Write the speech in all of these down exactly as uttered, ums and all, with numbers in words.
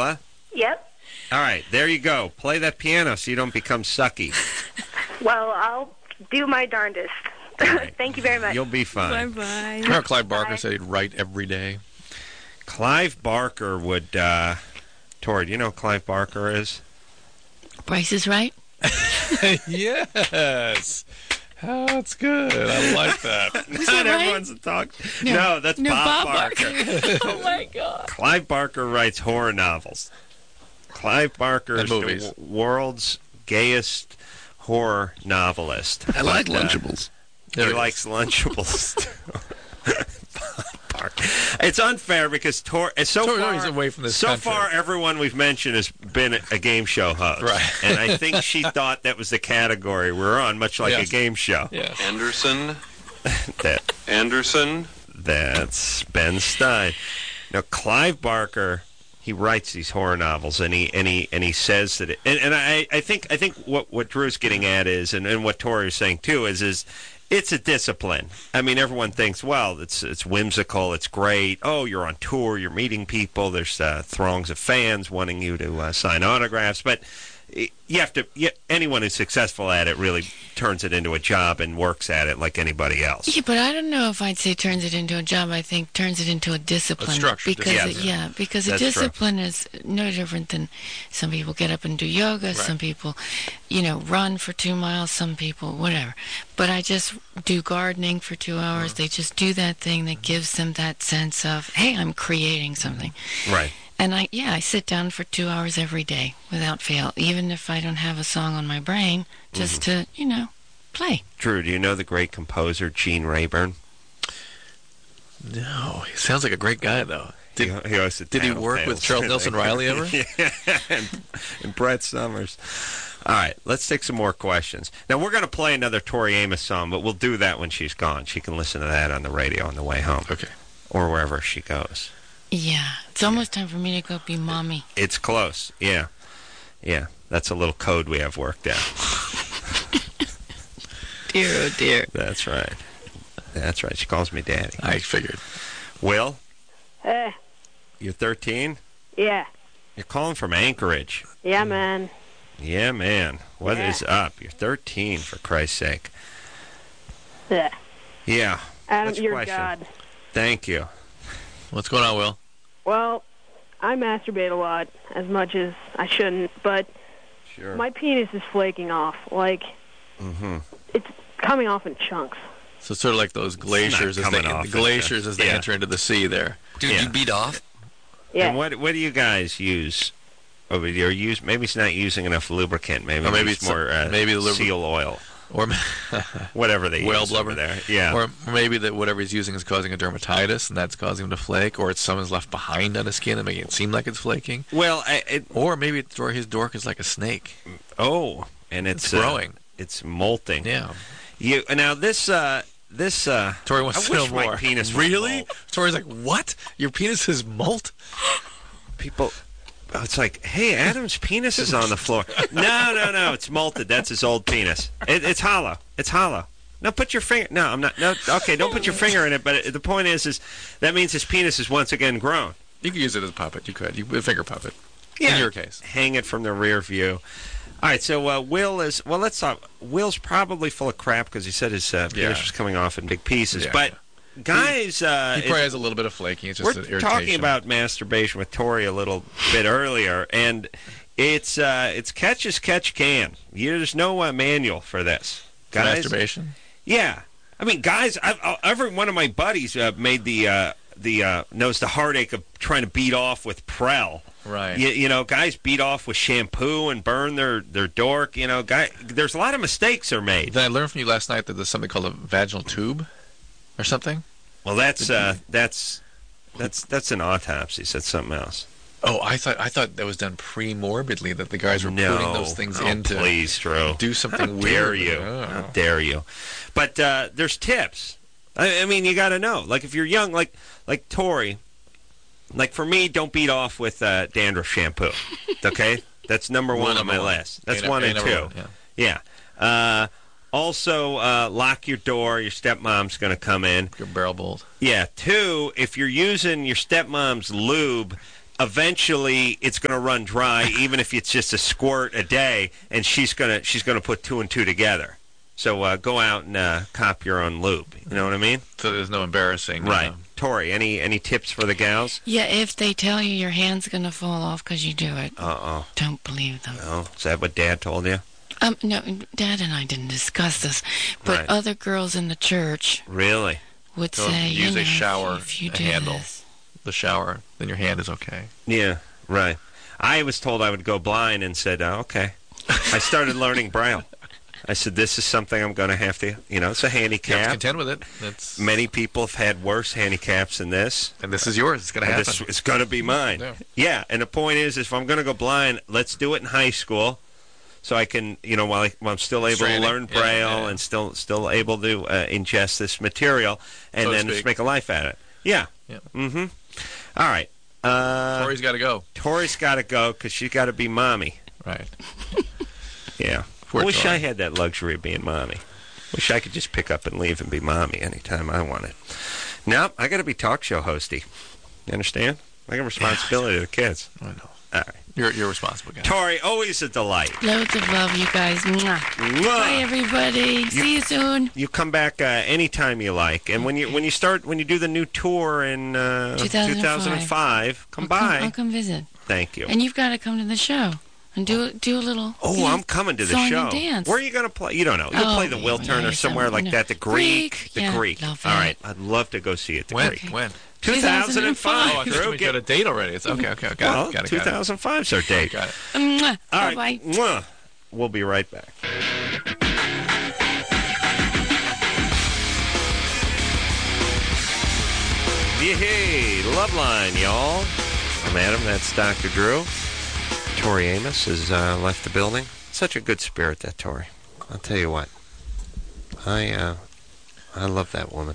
Sheila? Yep. All right, there you go. Play that piano so you don't become sucky. Well, I'll do my darndest. Right. Thank you very much. You'll be fine. Bye-bye. Remember Clive Barker Bye. said he'd write every day? Clive Barker would, uh... Tori, do you know who Clive Barker is? Price is Right? Yes. Oh, that's good. I like that. Not that right? everyone's a talk. No, No. that's No, Bob, Bob Barker. Oh, my God. Clive Barker writes horror novels. Clive Barker And is the movies. w- world's gayest horror novelist. I like But, uh, Lunchables. There he it likes Lunchables. It's unfair because Tor, so Tori- far, Tori's away from this so country. far, everyone we've mentioned has been a game show host, Right. And I think she thought that was the category we're on, much like Yes. a game show. Yes. Anderson. That Anderson. that's Ben Stein. Now, Clive Barker, he writes these horror novels, and he and he and he says that, it, and and I I think I think what what Drew's getting at is, and, and what Tori is saying too, is is. It's a discipline. I mean, everyone thinks, well, it's it's whimsical, it's great. Oh, you're on tour, you're meeting people. There's uh, throngs of fans wanting you to uh, sign autographs. But you have to. You, anyone who's successful at it really turns it into a job and works at it like anybody else. Yeah, but I don't know if I'd say turns it into a job. I think turns it into a discipline. A structured because discipline. it, yeah, because a That's true. discipline is no different than some people get up and do yoga. Some people, you know, run for two miles. Some people, whatever. But I just do gardening for two hours. They just do that thing that gives them that sense of, hey, I'm creating something. Right. And I, yeah, I sit down for two hours every day without fail, even if I don't have a song on my brain, just to, you know, play. Drew, do you know the great composer Gene Rayburn? No, he sounds like a great guy, though. Did, he, he hosted did he Tattletales. work with Charles Nelson Riley ever? Yeah, and, and Brett Summers. All right, let's take some more questions. Now, we're going to play another Tori Amos song, but we'll do that when she's gone. She can listen to that on the radio on the way home. Okay. Or wherever she goes. Yeah, it's almost time for me to go be mommy. It's close, yeah. Yeah, that's a little code we have worked out. Dear, oh dear. That's right. That's right. She calls me daddy. I figured. Will, Eh, you're thirteen? yeah. You're calling from Anchorage. Yeah, man. Yeah, man. What is Yeah. up? You're thirteen, for Christ's sake. Yeah. Yeah. Adam, What's your you're question? God. Thank you. What's going on, Will? Well, I masturbate a lot, as much as I shouldn't, but Sure. my penis is flaking off. Like, Mm-hmm. it's coming off in chunks. So it's sort of like those glaciers as they coming off, the glaciers it's, uh, as they yeah. enter into the sea there. Dude, Yeah. you beat off? Yeah. And what what do you guys use over there? Use maybe it's not using enough lubricant. Maybe, Or maybe it's it's more uh, maybe the lubri- seal oil, Or whatever they whale use blubber. over there. Yeah. Or maybe that whatever he's using is causing a dermatitis, and that's causing him to flake. Or it's someone's left behind on his skin and making it seem like it's flaking. well, I, it, Or maybe it's, or his dork is like a snake. oh, and it's, It's uh, growing. it's molting. Yeah. You now this uh this uh. Tori wants I to wish know my more. penis was really? molt. Tori's like, what? Your penis is molt? People. Oh, it's like, hey, Adam's penis is on the floor. No, no, no, it's molted. That's his old penis. It, it's hollow. It's hollow. No, put your finger. No, I'm not. No, okay, don't put your finger in it. But it, the point is, is that means his penis is once again grown. You could use it as a puppet. You could. You a finger puppet. Yeah. In your case. Hang it from the rear view. All right, so uh, Will is well. Let's talk. Will's probably full of crap because he said his uh, penis Yeah. was coming off in big pieces. Yeah, but guys, uh, He it- probably has a little bit of flaking. It's just we're an irritation. talking about masturbation with Tori a little bit earlier, and it's uh, it's catch as catch can. You, there's no uh, manual for this, guys. masturbation. Yeah, I mean, guys. I've, i every one of my buddies uh, made the uh, the uh, knows the heartache of trying to beat off with Prel. Right. You, you know, guys beat off with shampoo and burn their, their dork. You know, guy. There's a lot of mistakes are made. Then I learned from you last night that there's something called a vaginal tube, or something. Well, that's uh, that's that's that's an autopsy. That's something else. Oh, I thought I thought that was done pre-morbidly. That the guys were No, putting those things oh, in to please, Drew. do something How weird. dare you? Oh. How dare you? But uh, there's tips. I, I mean, you got to know. Like if you're young, like like Tori. Like for me, don't beat off with uh, dandruff shampoo. Okay, that's number Rule one on number my one. list. That's A- one A and number two. one, yeah. Yeah. Uh, also, uh, lock your door. Your stepmom's going to come in. Your barrel bolt. Yeah. Two, if you're using your stepmom's lube, eventually it's going to run dry, even if it's just a squirt a day, and she's going to she's going to put two and two together. So uh, go out and uh, cop your own lube. You know what I mean? So there's no embarrassing. Right. You know. Tori, any any tips for the gals? Yeah, if they tell you your hand's going to fall off because you do it, Uh-oh. don't believe them. No? Is that what Dad told you? Um, no, Dad and I didn't discuss this, but Right. other girls in the church Really? would So say, use you know, a shower if you a do handle. this. The shower, then your hand is okay. Yeah, right. I was told I would go blind and said, oh, okay. I started learning Braille. I said, this is something I'm going to have to, you know, it's a You have to handicap. contend with it. That's Many people have had worse handicaps than this. and this is yours. It's gonna And happen. this is going to be mine. Yeah. Yeah, and the point is, if I'm going to go blind, let's do it in high school, so I can, you know, while, I, while I'm still able Straining. to learn Yeah, Braille yeah, yeah. and still still able to uh, ingest this material, and So to then just speak. make a life at it. Yeah. Yeah. Mm-hmm. All right. Uh, Tori's got to go. Tori's got to go because she's got to be mommy. Right. Yeah. Poor I wish Tori. I had that luxury of being mommy. Wish I could just pick up and leave and be mommy anytime I wanted. Now, I got to be talk show hosty. You understand? I got responsibility to the kids. I know. All right. You're you're responsible guy. Tori, always a delight. Loads of love, you guys. Mwah. Mwah. Bye, everybody. See you soon. You come back uh, anytime you like, and when you when you start when you do the new tour in uh, two thousand five, come I'll by. Come, I'll come visit. Thank you. And you've got to come to the show and do do a little. Oh, you know, I'm coming to the song show. And dance. Where are you going to play? You don't know. You'll Oh, play the yeah, Wiltern yeah, or somewhere some- like no. that. The Greek. Greek, The yeah, Greek. love All that. right. I'd love to go see it. The When? Greek. When? two thousand five. Oh, I Drew, thought we get- got a date already. It's okay. Okay. Got well, it. Got it. Got it. two thousand five's our date. Got it. Mwah. All right. Bye-bye. Mwah. We'll be right back. Yay, Love Line, y'all. I'm Adam. That's Doctor Drew. Tori Amos has uh, left the building. Such a good spirit, that Tori. I'll tell you what. I uh, I love that woman.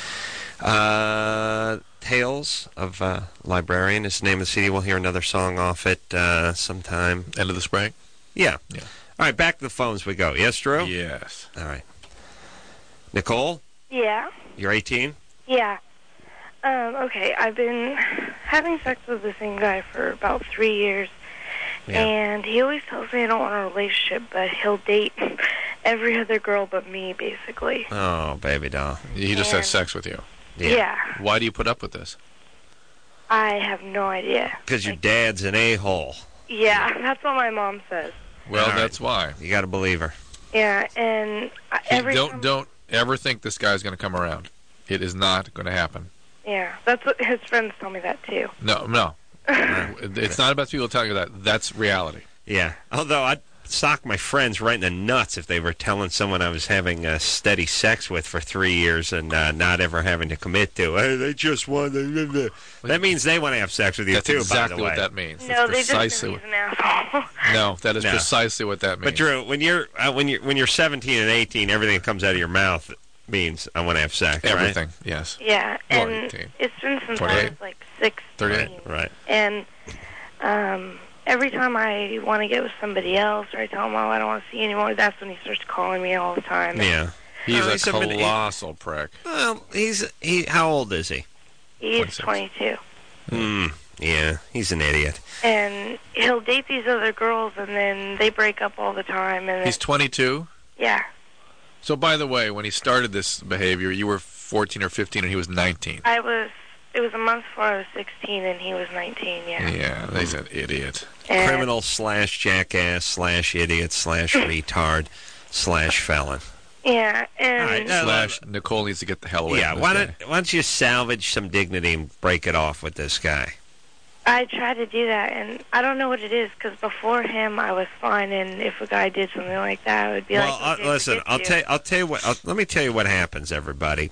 Uh, Tales of uh, Librarian is the name of the C D. We'll hear another song off it uh, sometime. End of the spring. Yeah. Yeah. All right, back to the phones we go. Yes, Drew? Yes. All right. Nicole, Yeah. you're eighteen? Yeah. Um, okay, I've been having sex with the same guy for about three years, Yeah. and he always tells me I don't want a relationship, but he'll date every other girl but me, basically. Oh, baby doll. He just And- has sex with you. Yeah. Why do you put up with this? I have no idea. Because your dad's an a-hole. Yeah, that's what my mom says. Well, All right. that's why. You got to believe her. Yeah, and I- He- every don't time, don't ever think this guy's going to come around. It is not going to happen. yeah, that's what his friends tell me that too. No, no. It's not about people telling you that. That's reality. Yeah. Although I'd sock my friends right in the nuts if they were telling someone I was having uh, steady sex with for three years and uh, not ever having to commit to. Hey, they just want to... That means they want to have sex with you, That's too, exactly by the way. what that means. No, That's they just precisely think what, he's an asshole. No, that is No. precisely what that means. But Drew, when you're uh, when you're when you're seventeen and eighteen, everything that comes out of your mouth means I want to have sex, Everything, yes. Yeah, Or and eighteen. it's been since I twenty-eight. was like sixteen. thirty-eight. right? Right. And um, every time I want to get with somebody else, or I tell him, oh, I don't want to see you anymore, that's when he starts calling me all the time. Yeah. He's Oh, a he's a mini- colossal prick. Well, he's he. How old is he? He's twenty-six. twenty-two. Hmm. Yeah, he's an idiot. And he'll date these other girls, and then they break up all the time. And He's then, twenty-two. yeah, So, by the way, when he started this behavior, you were fourteen or fifteen, and he was nineteen. I was. It was a month before I was sixteen, and he was nineteen. Yeah. Yeah, he's an idiot. And Criminal slash jackass slash idiot slash retard slash felon. Yeah, and All right, uh, Slash, Nicole needs to get the hell away Yeah, from this why guy. don't why don't you salvage some dignity and break it off with this guy? I tried to do that, and I don't know what it is, because before him I was fine, and if a guy did something like that, I would be Well, like, uh, okay, listen, forget I'll you. tell I'll tell you what. I'll, let me tell you what happens, everybody.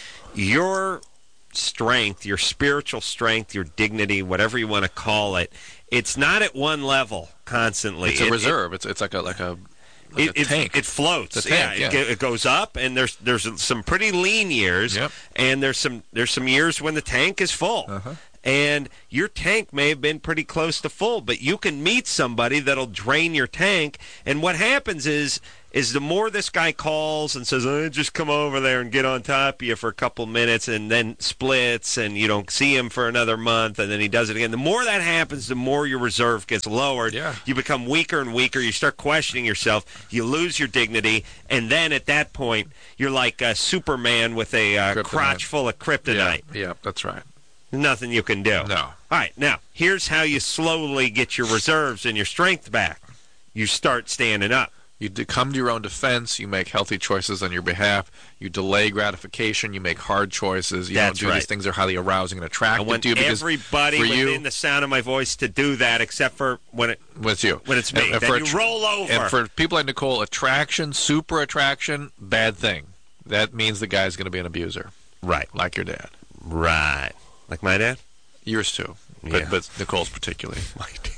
Your strength, your spiritual strength, your dignity, whatever you want to call it, it's not at one level constantly. It's It- a it- reserve. It's it's like a like a, like It, a it, tank. it floats. It's a tank, yeah, yeah. It, it goes up, and there's there's some pretty lean years, Yep. and there's some there's some years when the tank is full. Uh-huh. and your tank may have been pretty close to full, but you can meet somebody that'll drain your tank. And what happens is, is the more this guy calls and says, oh, just come over there and get on top of you for a couple minutes, and then splits, and you don't see him for another month, and then he does it again. The more that happens, the more your reserve gets lowered. Yeah. You become weaker and weaker. You start questioning yourself. You lose your dignity, and then at that point, you're like a Superman with a uh, crotch full of kryptonite. Yeah, yeah, that's right. Nothing you can do. No. All right, now, here's how you slowly get your reserves and your strength back. You start standing up. You d- come to your own defense. You make healthy choices on your behalf. You delay gratification. You make hard choices. You That's don't do right. these things that are highly arousing and I attractive want to you. Because everybody for within you, the sound of my voice to do that, except for when it with you, when it's me. And- and then for you attr- roll over. And for people like Nicole, attraction, super attraction, bad thing. That means the guy's going to be an abuser, right, like your dad. right, like my dad. Yours too, but Yeah. but Nicole's particularly. My dad.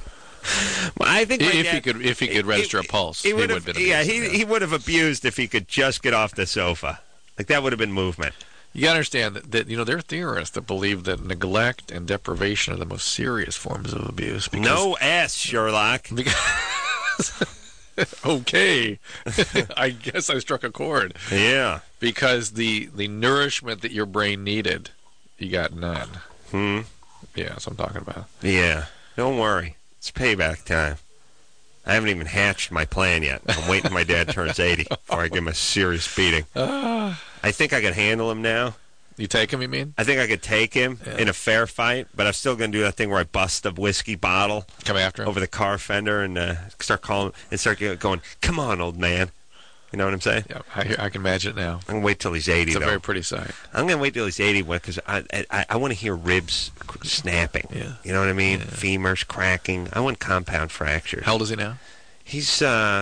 Well, I think my If dad, he could, if he could register a pulse, he would have been. Yeah, abusive, he he would have abused if he could just get off the sofa. Like that would have been movement. You gotta understand that, that you know there are theorists that believe that neglect and deprivation are the most serious forms of abuse. Because, No S, Sherlock. Because, okay, I guess I struck a chord. Yeah. Because the the nourishment that your brain needed, you got none. Hmm. Yeah, that's what I'm talking about. Yeah. Don't worry. It's payback time. I haven't even hatched my plan yet. I'm waiting till my dad turns eighty before I give him a serious beating. Ah. I think I could handle him now. You take him, you mean? I think I could take him Yeah. in a fair fight, but I'm still going to do that thing where I bust a whiskey bottle Come after him. over the car fender and uh, start calling and start going, come on, old man. You know what I'm saying? Yeah, I, I can imagine it now. I'm going to wait till he's eighty, It's a though. very pretty sight. I'm going to wait till he's eighty because I, I, I want to hear ribs snapping. Yeah. You know what I mean? Yeah. Femurs cracking. I want compound fractures. How old is he now? He's, uh,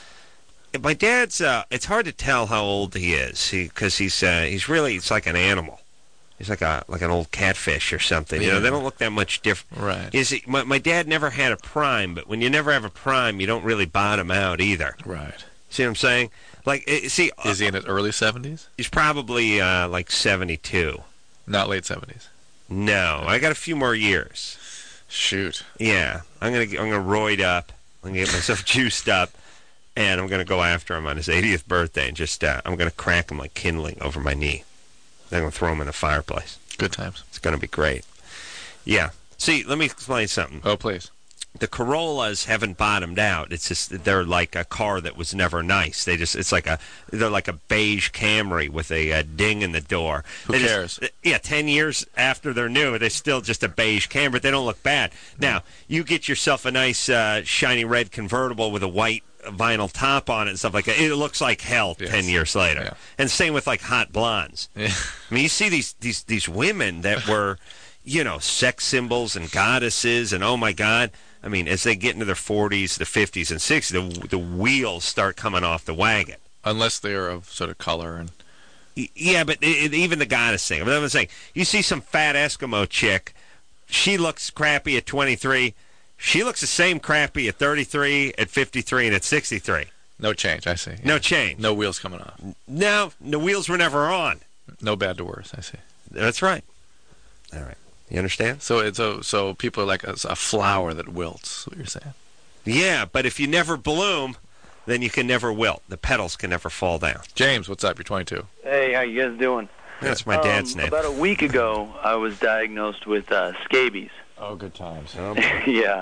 my dad's, uh, it's hard to tell how old he is because he, he's, uh, he's really, it's like an animal. He's like a like an old catfish or something. You know, Yeah. they don't look that much different. Right. Is he, my, my dad never had a prime, but when you never have a prime, you don't really bottom out either. Right. See what I'm saying? Like, eh, see, uh, Is he in his early seventies? he's probably uh, like seventy-two. Not late seventies. No, I got a few more years. Shoot. Yeah, I'm gonna I'm gonna roid up. I'm gonna get myself juiced up, and I'm gonna go after him on his eightieth birthday, and just uh, I'm gonna crack him like kindling over my knee. Then I'm gonna throw him in a fireplace. Good times. It's gonna be great. Yeah. See, let me explain something. Oh, please. The Corollas haven't bottomed out. It's just they're like a car that was never nice. They just it's like a they're like a beige Camry with a, uh ding in the door. Who They cares? Just, yeah, ten years after they're new, they're still just a beige Camry. But they don't look bad. Now you get yourself a nice uh, shiny red convertible with a white vinyl top on it and stuff like that. It looks like hell Yes. ten years later. Yeah. And same with like hot blondes. Yeah. I mean, you see these these these women that were, you know, sex symbols and goddesses, and oh my God. I mean, as they get into their forties, the fifties, and sixties, the, the wheels start coming off the wagon. Unless they are of sort of color and. Y- Yeah, but it, it- even the goddess thing. I mean, I'm saying, you see some fat Eskimo chick, she looks crappy at twenty-three. She looks the same crappy at thirty-three, at fifty-three, and at sixty-three. No change, I see. No change. No wheels coming off. No, the wheels were never on. No bad to worse, I see. That's right. All right. You understand? So it's a, so people are like a, a flower that wilts, is what you're saying. Yeah, but if you never bloom, then you can never wilt. The petals can never fall down. James, what's up? You're twenty-two. Hey, how you guys doing? That's my dad's um, name. About a week ago, I was diagnosed with uh, scabies. Oh, good times. Oh, yeah.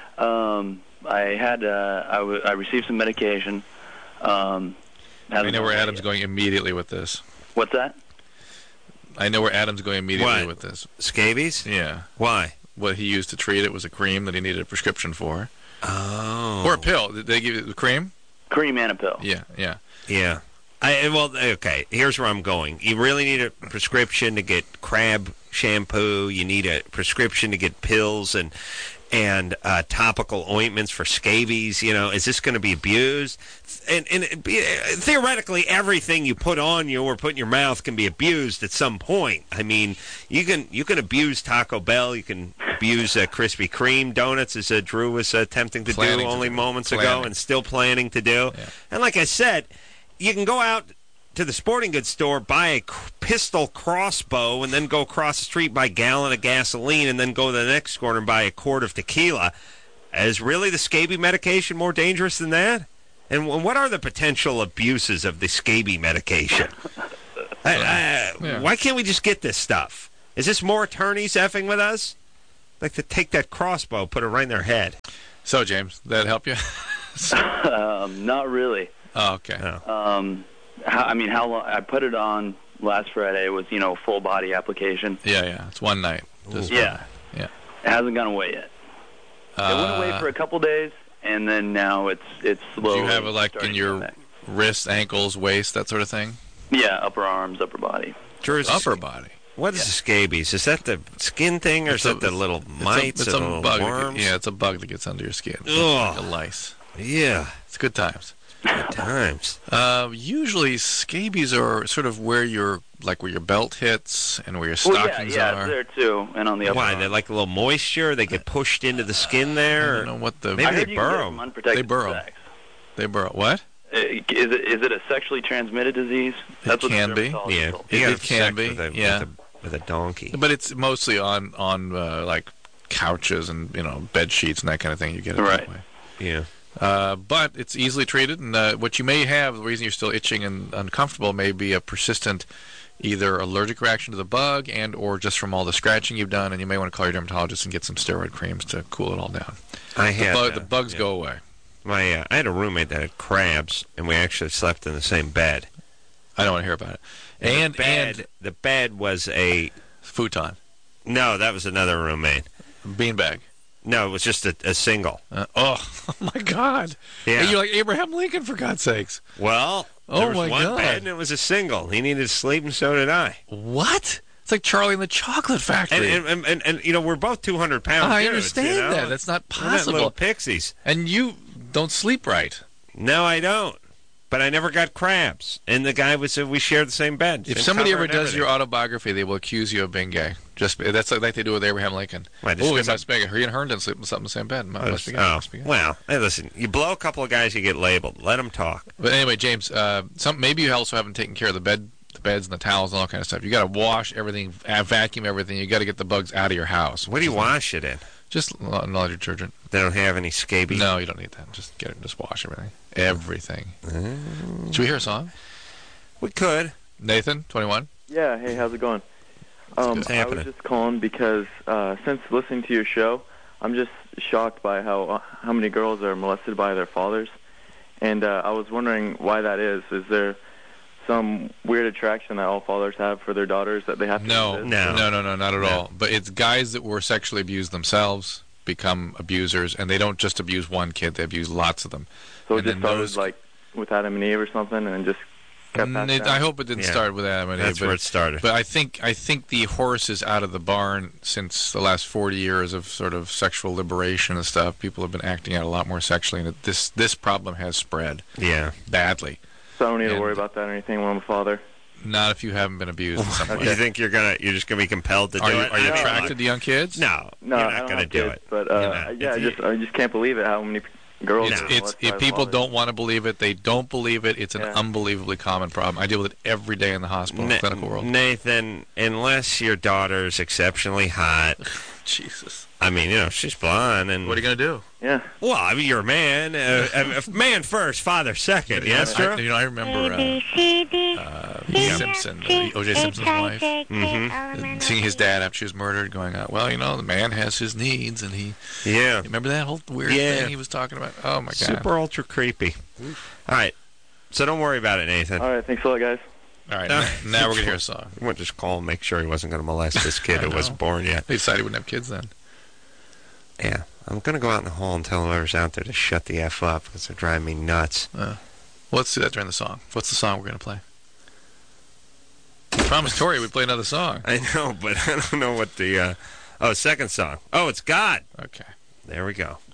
Um, I had uh, I, w- I received some medication. Um, I know where Adam's going immediately with this. What's that? I know where Adam's going immediately What? with this. Scabies? Yeah. Why? What he used to treat it was a cream that he needed a prescription for. Oh. Or a pill. Did they give you the cream? Cream and a pill. Yeah, yeah. Yeah. I, well, okay, here's where I'm going. You really need a prescription to get crab shampoo. You need a prescription to get pills and and uh, topical ointments for scabies. You know, is this going to be abused? And, and it be, theoretically, everything you put on you or put in your mouth can be abused at some point. I mean, you can you can abuse Taco Bell. You can abuse uh, Krispy Kreme donuts, as uh, Drew was uh, attempting to Planning do to only do. moments Planning. ago, and still planning to do. Yeah. And like I said, you can go out to the sporting goods store, buy a c- pistol crossbow, and then go across the street, buy a gallon of gasoline, and then go to the next corner and buy a quart of tequila. Is really the scabies medication more dangerous than that? And what are the potential abuses of the scabies medication? I, I, Yeah. Why can't we just get this stuff? Is this more attorneys effing with us? Like to take that crossbow, put it right in their head. So, James, that help you? um, not really. Oh, okay. Oh. Um, how, I mean, how long? I put it on last Friday. It was, you know, full body application. Yeah, yeah. It's one night. Just Yeah. Yeah. It hasn't gone away yet. Uh, it went away for a couple days, and then now it's it's slowly. Do you have it like starting in to come your back. wrists, ankles, waist, that sort of thing? Yeah, upper arms, upper body. Drew's, Upper body. what is the scabies? Is that the skin thing, or It's is a- that the little It's a, mites it's or a the little bug. that worms? get- yeah, it's a bug that gets under your skin. It's Ugh. like a lice. Yeah, It's good times. good times. Uh, usually, scabies are sort of where your like where your belt hits and where your Well, yeah, stockings yeah, are. it's there too, and on the upper Why? arm. They like a little moisture? They get pushed into the skin I there? don't know what the Maybe I they heard you can get burrow. them unprotected They burrow. sex. they burrow. What? Uh, Is it is it a sexually transmitted disease? That's what the can be. dermatologist Yeah, told you me. It- gotta it have can sex be, With a, yeah. with, a, with a donkey. But it's mostly on on uh, like couches and you know bed sheets and that kind of thing. You get it Right. that way. Yeah. Uh, but it's easily treated, and uh, what you may have, the reason you're still itching and uncomfortable, may be a persistent, either allergic reaction to the bug, and or just from all the scratching you've done, and you may want to call your dermatologist and get some steroid creams to cool it all down. I The, had bug, uh, the bugs yeah. go away. My uh, I had a roommate that had crabs, and we actually slept in the same bed. I don't want to hear about it. And the bed, and the bed was a futon, no. That was another roommate. beanbag. No, it was just a, a single. Uh, oh, oh my God! Yeah. You're like Abraham Lincoln, for God's sakes. Well, Oh, there was my one God. bed, and it was a single. He needed to sleep, and so did I. What? It's like Charlie and the Chocolate Factory. And and, and, and you know, we're both two hundred pounds. I dudes, understand you know? that. That's not We're not little possible. pixies. And you don't sleep right. No, I don't. But I never got crabs. And the guy was, uh, we shared the same bed. If same somebody cover ever and does everything. your autobiography, they will accuse you of being gay. Just that's like, like they do with Abraham Lincoln. Why, just Oh, he 'cause must be. He and Herndon sleep in the same bed. Must be gay. Oh, Must be gay. well, hey, listen, you blow a couple of guys, you get labeled. Let them talk. But anyway, James, uh, some maybe you also haven't taken care of the bed, the beds and the towels and all that kind of stuff. You got to wash everything, uh, vacuum everything. You got to get the bugs out of your house. What do you wash it in? Just la- laundry detergent. They don't have any scabies? No, you don't need that. Just get it. Just wash everything. Everything. Mm. Should we hear a song? We could. Nathan, twenty-one. Yeah, hey, how's it going? Um, What's I happening? was just calling because uh, since listening to your show, I'm just shocked by how uh, how many girls are molested by their fathers, and uh, I was wondering why that is. Is there some weird attraction that all fathers have for their daughters that they have to No, resist? No. no, no, no, not at No. all. But it's guys that were sexually abused themselves become abusers, and they don't just abuse one kid; they abuse lots of them. So it and just then started those- like with Adam and Eve or something, and then just kept Mm, passed it- down? I hope it didn't Yeah. start with Adam and Eve, That's but, where it started. but I think I think the horse is out of the barn since the last forty years of sort of sexual liberation and stuff. People have been acting out a lot more sexually, and it, this this problem has spread Yeah. badly. So I don't need to and- worry about that or anything when I'm a father. Not if you haven't been abused in some way. You think you're gonna? You're just gonna be compelled to do Are you, it? are you No, attracted to young kids? No, No, you're I not don't gonna have do kids, it. But You're uh, not. yeah, I It's- just I just can't believe it. How many girls? It's, are it's molested by if their people fathers. don't want to believe it, they don't believe it. It's an Yeah. unbelievably common problem. I deal with it every day in the hospital, Na- clinical world. Nathan, unless your daughter's exceptionally hot, Jesus. I mean, you know, she's blonde, and What are you going to do? Yeah. well, I mean, you're a man, uh, uh, man first, father second. Yes, I, Drew? you know, I remember uh, uh, Simpson, uh, O J Simpson's wife, Mm-hmm. seeing his dad after she was murdered, going, uh, well, you know, the man has his needs, and he... Yeah. You remember that whole weird Yeah. thing he was talking about? Oh, my God. Super ultra creepy. All right. So don't worry about it, Nathan. All right. Thanks a lot, guys. All right, Uh, now, now we're going to hear a song. I went just call and make sure he wasn't going to molest this kid I who wasn't know. born yet. They decided he wouldn't have kids then. Yeah. I'm going to go out in the hall and tell whoever's out there to shut the F up because they're driving me nuts. Uh, well, let's do that during the song. What's the song we're going to play? I promised Tori we'd play another song. I know, but I don't know what the... Uh... Oh, second song. Oh, it's God. Okay. There we go.